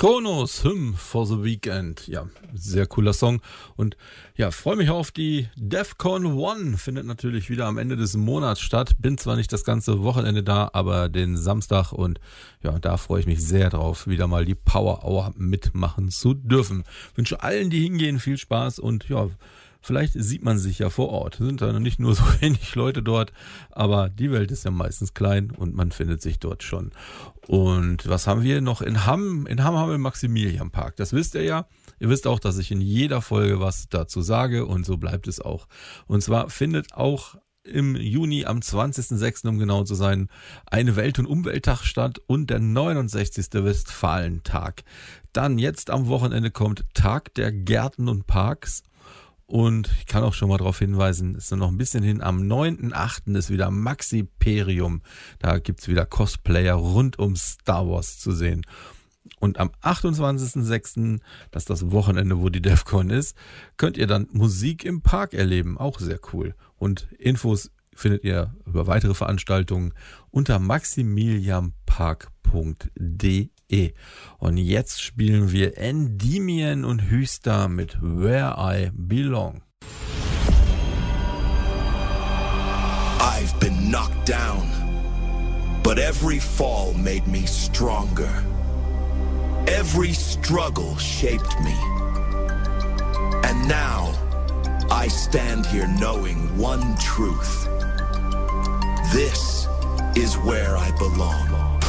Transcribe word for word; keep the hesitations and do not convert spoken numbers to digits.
Kronos, Hymn for the Weekend. Ja, sehr cooler Song. Und ja, freue mich auf die DEFCON One. Findet natürlich wieder am Ende des Monats statt. Bin zwar nicht das ganze Wochenende da, aber den Samstag. Und ja, da freue ich mich sehr drauf, wieder mal die Power Hour mitmachen zu dürfen. Wünsche allen, die hingehen, viel Spaß und ja, vielleicht sieht man sich ja vor Ort. Sind da nicht nur so wenig Leute dort, aber die Welt ist ja meistens klein und man findet sich dort schon. Und was haben wir noch in Hamm? In Hamm haben wir den Maximilianpark. Das wisst ihr ja. Ihr wisst auch, dass ich in jeder Folge was dazu sage und so bleibt es auch. Und zwar findet auch im Juni am zwanzigsten sechsten um genau zu sein, eine Welt- und Umwelttag statt und der neunundsechzigste Westfalentag. Dann jetzt am Wochenende kommt Tag der Gärten und Parks. Und ich kann auch schon mal darauf hinweisen, ist noch ein bisschen hin, am neunten achten ist wieder Maxiperium. Da gibt's wieder Cosplayer rund um Star Wars zu sehen. Und am achtundzwanzigsten sechsten, das ist das Wochenende, wo die DEFCON ist, könnt ihr dann Musik im Park erleben. Auch sehr cool. Und Infos findet ihr über weitere Veranstaltungen unter maximilianpark punkt de. Und jetzt spielen wir Endymion und Hüster mit Where I Belong. I've been knocked down, but every fall made me stronger. Every struggle shaped me. And now I stand here knowing one truth. This is where I belong.